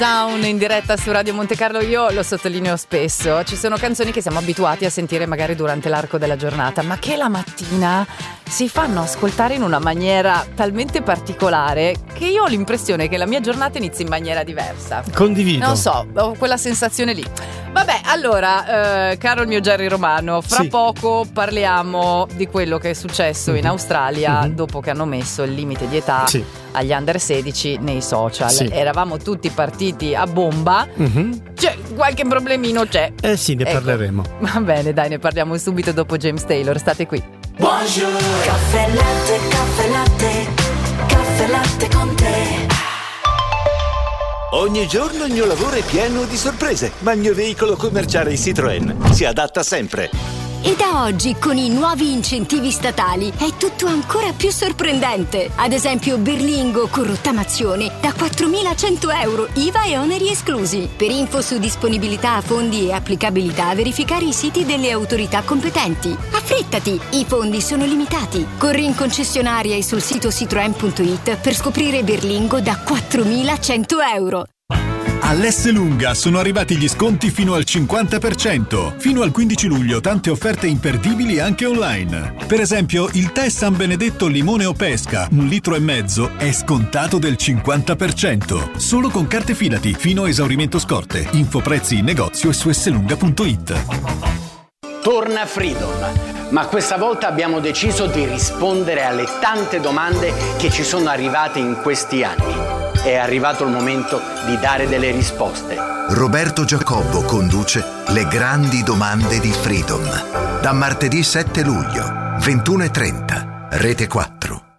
Down in diretta su Radio Monte Carlo, io lo sottolineo spesso, ci sono canzoni che siamo abituati a sentire magari durante l'arco della giornata, ma che la mattina si fanno ascoltare in una maniera talmente particolare che io ho l'impressione che la mia giornata inizi in maniera diversa. Condivido. Non so, ho quella sensazione lì. Vabbè, allora, caro il mio Jerry Romano, fra poco parliamo di quello che è successo in Australia dopo che hanno messo il limite di età agli under 16 nei social. Eravamo tutti partiti a bomba. C'è qualche problemino, c'è. Sì, ne parleremo. Va bene, dai, ne parliamo subito dopo James Taylor. State qui. Buongiorno. Caffè latte, caffè latte, caffè latte con te. Ogni giorno il mio lavoro è pieno di sorprese, ma il mio veicolo commerciale Citroën si adatta sempre. E da oggi, con i nuovi incentivi statali, è tutto ancora più sorprendente. Ad esempio, Berlingo con rottamazione da 4.100 euro, IVA e oneri esclusi. Per info su disponibilità, fondi e applicabilità, verificare i siti delle autorità competenti. Affrettati, i fondi sono limitati. Corri in concessionaria e sul sito citroen.it per scoprire Berlingo da 4.100 euro. All'Esselunga sono arrivati gli sconti fino al 50%. Fino al 15 luglio tante offerte imperdibili anche online. Per esempio, il tè San Benedetto limone o pesca, 1,5 litri, è scontato del 50%. Solo con carte Fidati, fino a esaurimento scorte. Info prezzi in negozio e su esselunga.it. Torna Freedom, ma questa volta abbiamo deciso di rispondere alle tante domande che ci sono arrivate in questi anni. È arrivato il momento di dare delle risposte. Roberto Giacobbo conduce Le grandi domande di Freedom. Da martedì 7 luglio, 21:30, Rete 4.